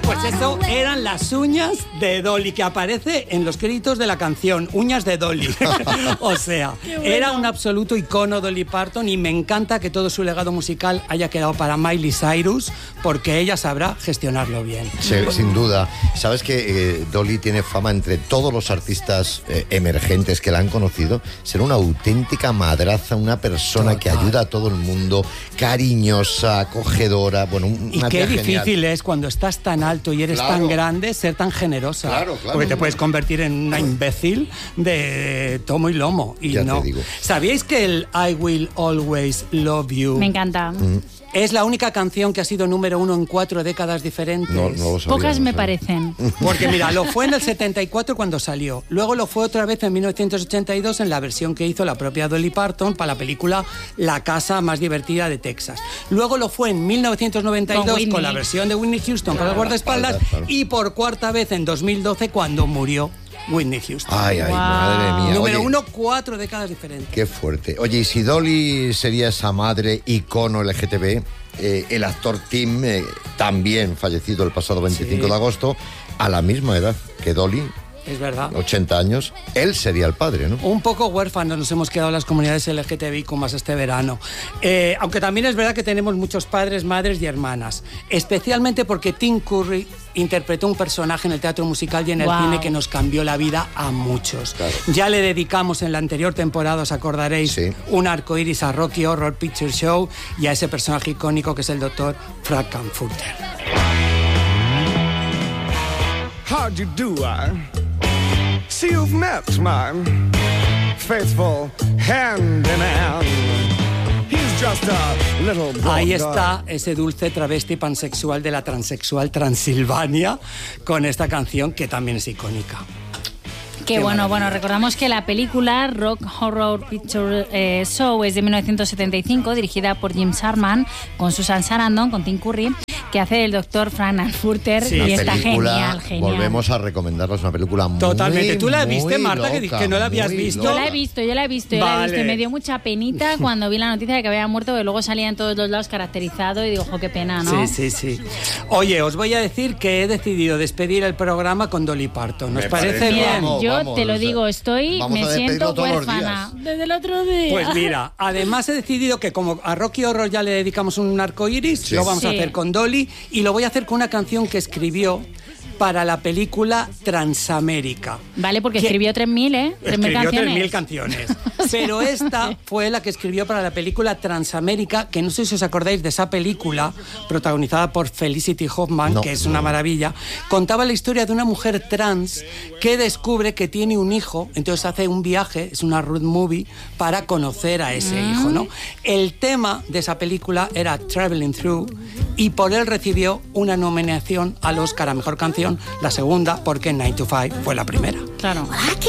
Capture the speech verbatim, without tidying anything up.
Pues eso eran las uñas de Dolly, que aparece en los créditos de la canción, uñas de Dolly. O sea, bueno. Era un absoluto icono Dolly Parton y me encanta que todo su legado musical haya quedado para Miley Cyrus, porque ella sabrá gestionarlo bien. Sí, sin duda. Sabes que eh, Dolly tiene fama entre todos los artistas eh, emergentes que la han conocido, ser una auténtica madraza, una persona Total. que ayuda a todo el mundo, cariñosa, acogedora, bueno, una Y qué difícil genial. es cuando estás tan alto y eres Claro. tan grande, ser tan generosa. Claro, claro. Porque te puedes convertir en una imbécil de tomo y lomo. Y ya no. te digo. ¿Sabíais que el I Will Always Love You Me encanta. Mm. es la única canción que ha sido número uno en cuatro décadas diferentes? No, no lo sabía, Pocas no me sabía. parecen. Porque mira, lo fue en el setenta y cuatro cuando salió. Luego lo fue otra vez en mil novecientos ochenta y dos en la versión que hizo la propia Dolly Parton para la película La casa más divertida de Texas. Luego lo fue en mil novecientos noventa y dos Con con, la versión de Whitney Houston para el guardaespaldas Claro. y por cuarta vez en dos mil doce cuando murió Whitney Houston. Ay, ay, Wow. madre mía. Número Oye, uno, cuatro décadas diferentes. qué fuerte. Oye, y si Dolly sería esa madre icono L G T B, eh, el actor Tim, eh, también fallecido el pasado veinticinco Sí. de agosto, a la misma edad que Dolly, Es verdad. ochenta años, él sería el padre, ¿no? Un poco huérfanos nos hemos quedado las comunidades L G T B I Q más este verano. Eh, aunque también es verdad que tenemos muchos padres, madres y hermanas. Especialmente porque Tim Curry interpretó un personaje en el teatro musical y en el Wow. cine que nos cambió la vida a muchos. Claro. Ya le dedicamos en la anterior temporada, os acordaréis, Sí. un arco iris a Rocky Horror Picture Show y a ese personaje icónico que es el doctor Frankenfurter. How do you do, I? See, you've met my faithful hand in hand. He's just a little boy. Ahí está ese dulce travesti pansexual de la transexual Transilvania con esta canción que también es icónica. Que Qué bueno, maravilla. bueno, recordamos que la película Rock Horror Picture eh, Show es de mil novecientos setenta y cinco, dirigida por Jim Sharman, con Susan Sarandon, con Tim Curry, que hace el doctor Frankenfurter, Sí. y Una está película, genial, genial. volvemos a recomendarla, es una película muy, Totalmente. ¿Tú la muy viste, Marta, que- loca, que no la habías muy visto? Yo loca. la he visto, yo la he visto, yo la he Vale. visto y me dio mucha penita cuando vi la noticia de que había muerto, que luego salía en todos los lados caracterizado y digo, jo, qué pena, ¿no? Sí, sí, sí. Oye, os voy a decir que he decidido despedir el programa con Dolly Parton. ¿Nos Me parece, parece, bien? Mira, Vamos, yo vamos, te lo o sea, digo, estoy, vamos me a despedirlo siento todos los huérfana. días. Desde el otro día. Pues mira, además he decidido que como a Rocky Horror ya le dedicamos un arco iris, Sí. lo vamos a Sí. hacer con Dolly y lo voy a hacer con una canción que escribió para la película Transamérica. Vale, porque ¿Qué? escribió tres mil, ¿eh? tres mil Escribió canciones. tres mil canciones. Pero esta fue la que escribió para la película Transamérica, que no sé si os acordáis de esa película, protagonizada por Felicity Huffman, No, que es no. una maravilla. Contaba la historia de una mujer trans que descubre que tiene un hijo, entonces hace un viaje, es una road movie, para conocer a ese hijo, ¿no? El tema de esa película era Traveling Through y por él recibió una nominación al Oscar a Mejor Canción, la segunda, porque Nine to Five fue la primera. Claro.